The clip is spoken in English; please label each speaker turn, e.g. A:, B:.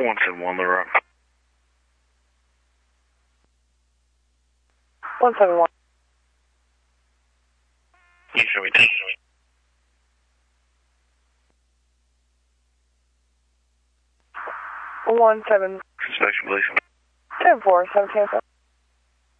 A: 171 The Rock.
B: 171.
A: You show me that.
B: 17.
A: Inspection, please.
B: 10-4, 17.